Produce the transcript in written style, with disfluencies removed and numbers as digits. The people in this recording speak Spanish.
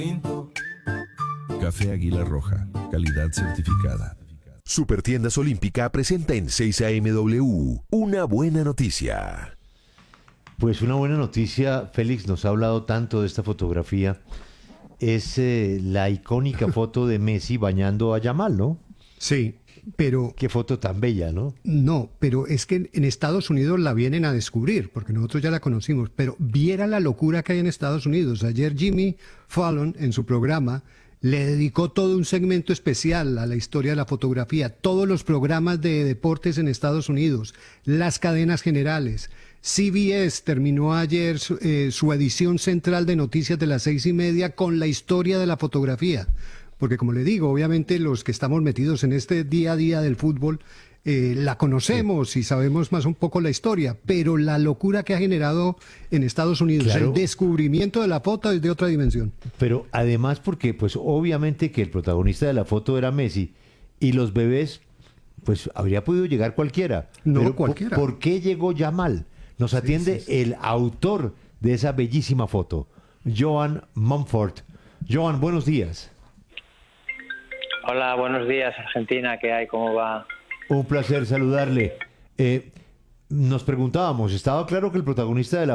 Café Águila Roja, calidad certificada. Supertiendas Olímpica presenta en 6am una buena noticia. Pues una buena noticia, Félix nos ha hablado tanto de esta fotografía. Es la icónica foto de Messi bañando a Yamal, ¿no? Sí, pero... Qué foto tan bella, ¿no? No, pero es que en Estados Unidos la vienen a descubrir, porque nosotros ya la conocimos, pero viera la locura que hay en Estados Unidos. Ayer Jimmy Fallon, en su programa, le dedicó todo un segmento especial a la historia de la fotografía, todos los programas de deportes en Estados Unidos, las cadenas generales. CBS terminó ayer su edición central de noticias de las 6:30 con la historia de la fotografía. Porque como le digo, obviamente los que estamos metidos en este día a día del fútbol, la conocemos y sabemos más un poco la historia, pero la locura que ha generado en Estados Unidos, claro, el descubrimiento de la foto es de otra dimensión. Pero además porque pues obviamente que el protagonista de la foto era Messi y los bebés, pues habría podido llegar cualquiera. No, pero cualquiera. ¿Por qué llegó Yamal? Nos atiende el autor de esa bellísima foto, Joan Mumford. Joan, buenos días. Hola, buenos días, Argentina, ¿qué hay? ¿Cómo va? Un placer saludarle. Nos preguntábamos, estaba claro que el protagonista de la